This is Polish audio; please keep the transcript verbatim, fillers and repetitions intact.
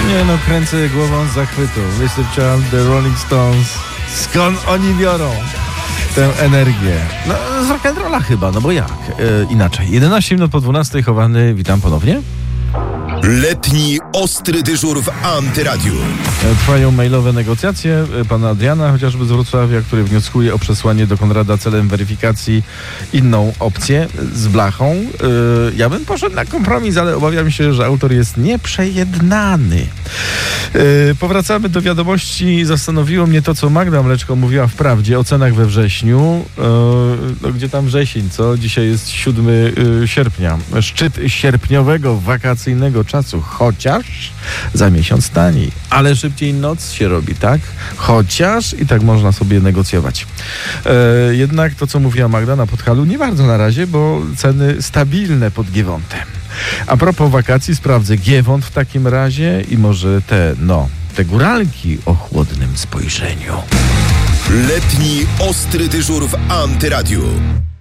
Nie no, kręcę głową z zachwytu. mister Child, The Rolling Stones. Skąd oni biorą tę energię? No, z rock'n'rolla chyba, no bo jak? E, inaczej. jedenaście minut po dwunastej, Chowany, witam ponownie. Letni ostry dyżur w Antyradiu. Trwają mailowe negocjacje pana Adriana, chociażby z Wrocławia, który wnioskuje o przesłanie do Konrada celem weryfikacji inną opcję z blachą. Yy, ja bym poszedł na kompromis, ale obawiam się, że autor jest nieprzejednany. Yy, powracamy do wiadomości. Zastanowiło mnie to, co Magda Mleczko mówiła w Prawdzie o cenach we wrześniu. Yy, no, gdzie tam wrzesień, co? Dzisiaj jest siódmego sierpnia. Szczyt sierpniowego, wakacyjnego czasu, chociaż za miesiąc taniej, ale szybciej noc się robi, tak? Chociaż i tak można sobie negocjować. E, jednak to, co mówiła Magda na Podhalu, nie bardzo na razie, bo ceny stabilne pod Giewontem. A propos wakacji, sprawdzę Giewont w takim razie i może te, no, te góralki o chłodnym spojrzeniu. Letni ostry dyżur w Antyradiu.